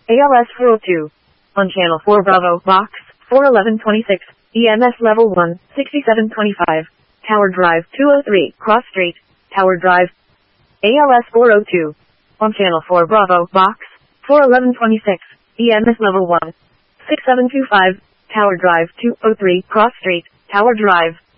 ALS 402. On channel 4 Bravo, box 41126, EMS level 1, 6725. Tower Drive 203, Cross Street, Tower Drive. ALS 402. On channel 4 Bravo, box 41126, EMS level 1, 6725. Tower Drive 203, Cross Street, Tower Drive.